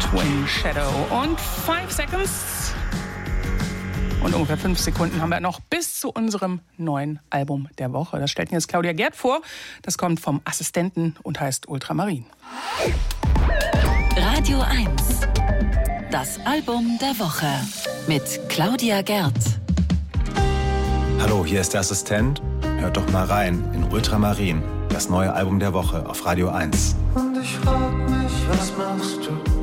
Twin Shadow. Und 5 Seconds. Und ungefähr 5 Sekunden haben wir noch bis zu unserem neuen Album der Woche. Das stellt mir jetzt Claudia Gerd vor. Das kommt vom Assistenten und heißt Ultramarin. Radio 1. Das Album der Woche mit Claudia Gerd. Hallo, hier ist der Assistent. Hört doch mal rein in Ultramarin, das neue Album der Woche auf Radio 1. Und ich frag mich, was machst du?